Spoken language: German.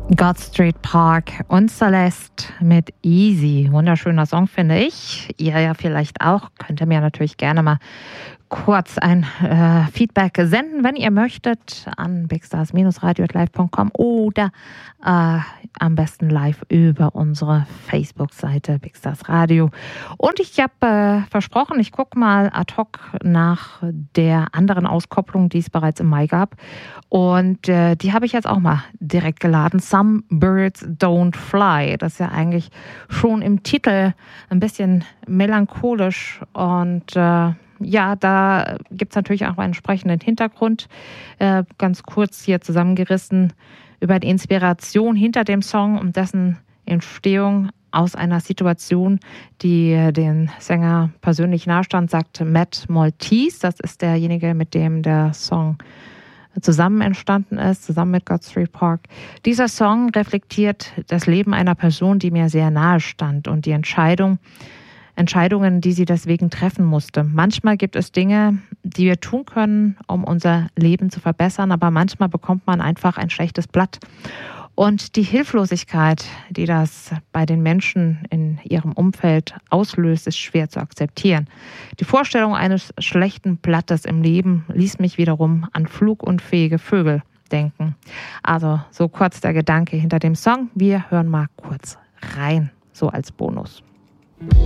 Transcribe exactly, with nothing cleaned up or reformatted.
God Street Park und Celeste mit Easy. Wunderschöner Song, finde ich. Ihr ja vielleicht auch. Könnt ihr mir natürlich gerne mal kurz ein äh, Feedback senden, wenn ihr möchtet, an bigstars radio at live punkt com oder äh, am besten live über unsere Facebook-Seite Bigstars Radio. Und ich habe äh, versprochen, ich gucke mal ad hoc nach der anderen Auskopplung, die es bereits im Mai gab. Und äh, die habe ich jetzt auch mal direkt geladen. Some Birds Don't Fly. Das ist ja eigentlich schon im Titel ein bisschen melancholisch und äh, ja, da gibt es natürlich auch einen entsprechenden Hintergrund. Äh, ganz kurz hier zusammengerissen über die Inspiration hinter dem Song und dessen Entstehung aus einer Situation, die den Sänger persönlich nahestand, sagt Matt Maltese. Das ist derjenige, mit dem der Song zusammen entstanden ist, zusammen mit God Street Park. Dieser Song reflektiert das Leben einer Person, die mir sehr nahe stand und die Entscheidung, Entscheidungen, die sie deswegen treffen musste. Manchmal gibt es Dinge, die wir tun können, um unser Leben zu verbessern, aber manchmal bekommt man einfach ein schlechtes Blatt. Und die Hilflosigkeit, die das bei den Menschen in ihrem Umfeld auslöst, ist schwer zu akzeptieren. Die Vorstellung eines schlechten Blattes im Leben ließ mich wiederum an flugunfähige Vögel denken. Also so kurz der Gedanke hinter dem Song. Wir hören mal kurz rein, so als Bonus.